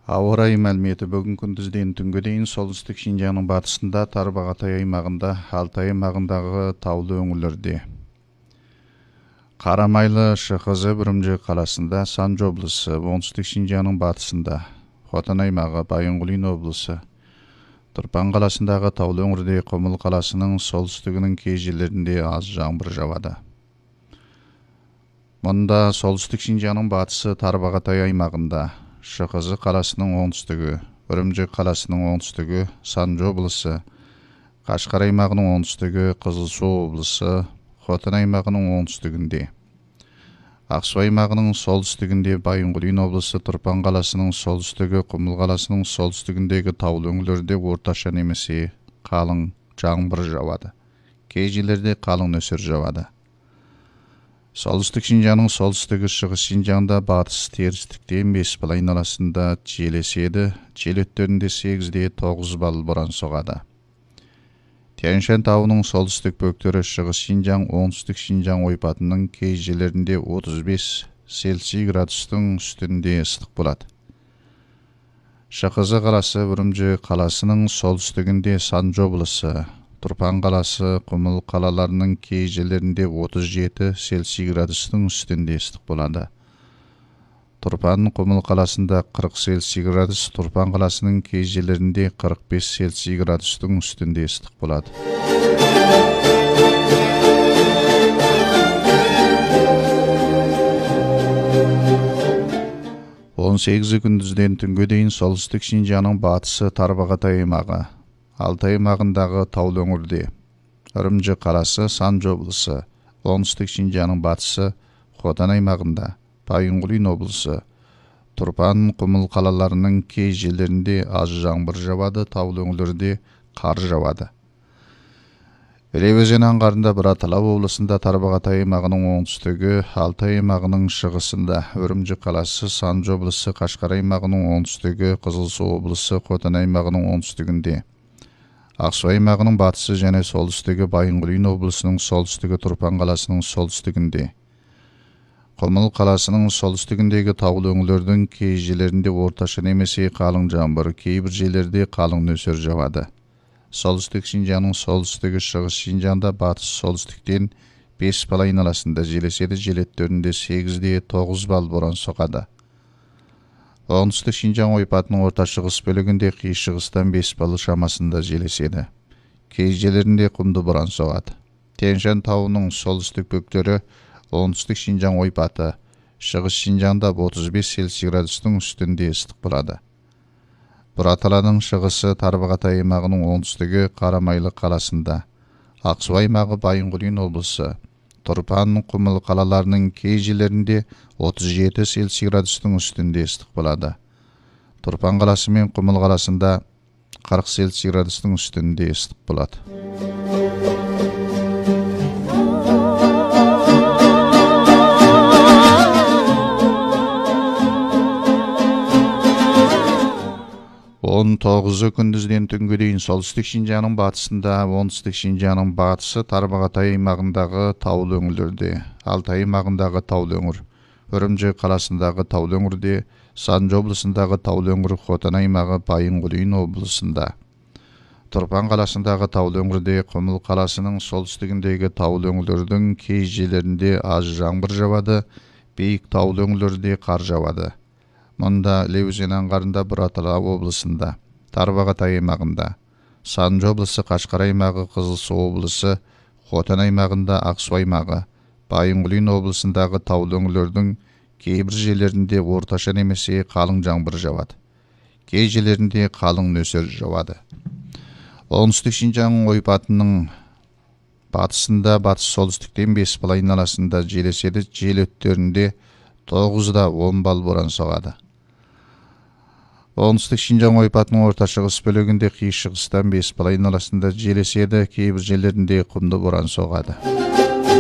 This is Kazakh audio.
Ауа райы мәліметі бүгін күндізден түнге дейін солтүстік Шинжаңның батысында, Тарбағатай аймағында, Алтай аймағындағы таулы өңірлерде. Қарамайлы ШХЗ Үрімжі қаласында, Санжы облысы, оңтүстік Шинжаңның батысында, Хотан аймағы, Байынғұлин облысы, Тұрпан қаласындағы таулы өңірде, Құмыл қаласының солтүстігінің кей жерлерінде аз жаңбыр жауады. Мұнда солтүстік Шинжаңның батысы, Тарбағатай аймағында, ШХЗ қаласының оңтүстігі, Үрімжі қаласының оңтүстігі, Санжы облысы, Қашқар аймағының оңтүстігі, Қызылсу облысы, Хотан аймағының оңтүстігінде, Ақсу аймағының солтүстігінде, Байынғұлин облысы, Тұрпан қаласының солтүстігі, Құмыл қаласының солтүстігіндегі таулы өңірлерде орташа немесе қалың жаңбыр жауады. Кей жерлерде қалың нөсер жауады. Солтүстік Шинжаңның солтүстігі, шығыс Шинжаңда батыс терістіктен 5 бал айналасында жел еседі, жел өттерінде 8-де 9 бал боран соғады. Тянь-Шань тауының солтүстік бөктері шығыс Шинжаң, оңтүстік Шинжаң ойпатының кей жерлерінде 35 Цельсий градустың үстінде ыстық болады. ШХЗ қаласы, Үрімжі қаласының солтүстігінде Санжы облысы, Тұрпан қаласы, Құмыл қалаларының кей жерлерінде 37 Цельсий градустың үстінде ыстық болады. Тұрпан, Құмыл қаласында 40 Цельсий градус, Тұрпан қаласының кей жерлерінде 45 Цельсий градустың үстінде ыстық болады. 18 күндізден түнге дейін солтүстік Шинжаңның батысы, Тарбағатай аймағы, Алтай аймағындағы таулы өңірде, Үрімжі қаласы, Санжы облысы, оңтүстік Шинжаңның батысы, Хотан аймағында, Байынғұлин облысы, Тұрпан, Құмыл қалаларының кей жерлерінде аз жаңбыр жауады, таулы өңірлерде қар жауады. Іле өзені аңғарында Бұраталау облысында, Тарбағатай аймағының оңтүстігі, Алтай аймағының шығысында, Үрімжі қаласы, Санжы облысы, Қашқар аймағының оңтүстігі, Қызылсу облысы, Хотан аймағының оңтүстігінде, Ақсу аймағының батысы және солтүстігі, Байынғұлин облысының солтүстігі, Тұрпан қаласының солтүстігінде, Құмыл қаласының солтүстігіндегі таулы өңірлердің кей жерлерінде орташа немесе қалың жаңбыр, кейбір жерлерде қалың нөсер жауады. Солтүстік Шинжаңның солтүстігі, шығыс Шинжаңда батыс солтүстіктен 5 бал айналасында жел еседі, жел өттерінде 8-де 9 бал боран соғады. Оңтүстік Шинжаң ойпатының орта шығыс бөлігінде қи шығыстан 5 бал шамасында жел еседі. Кей жерлерінде құмды боран соғады. Тянь-Шань тауының солтүстік бөктері оңтүстік Шинжаң ойпаты, шығыс Шинжаңда 35 Цельсий градустың үстінде ыстық болады. Бұраталаның шығысы, Тарбағатай аймағының оңтүстігі, Қарамайлы қаласында, Ақсу аймағы, Байынғұлин облысы, Тұрпан, Құмыл қалаларының кей жерлерінде 37 Цельсий градустың үстінде ыстық болады. Тұрпан қаласы мен Құмыл қаласында 40 Цельсий градустың үстінде ыстық болады. Он 9 күндізден түнге дейін солтүстік Шинжаңның батысында, оңтүстік Шинжаңның батысы, Тарбағатай аймағындағы таулы өңірлерде, Алтай аймағындағы таулы өңір, Үрімжі қаласындағы таулы өңірде, Санжы облысындағы таулы өңір, Хотан аймағы, Байынғұлин облысында, Тұрпан қаласындағы таулы өңірде, Құмыл қаласының солтүстігіндегі таулы өңірлердің кей жерлерінде аз жаңбыр жауады, биік таулы өңірлерде қар жауады. Мұнда Іле өзені аңғарында Бұраталау облысында, Тарбағатай аймағында, Санжы облысы, Қашқар аймағы, Қызылсу облысы, Хотан аймағында, Ақсу аймағы, Байынғұлин облысындағы таулы өңірлердің кейбір жерлерінде орташа немесе қалың жаңбыр жауады. Кей жерлерінде қалың нөсер жауады. Оңтүстік Шинжаң ойпатының батысында, батыс солтүстіктен 5 бал айналасында жел еседі, жел өттерінде 9-да 10 бал боран соғады. Оңтүстік Шинжаң ойпатының орта шығыс бөлігінде қи шығыстан 5 бал айналасында жел еседі, кейбір жерлерінде құмды боран соғады.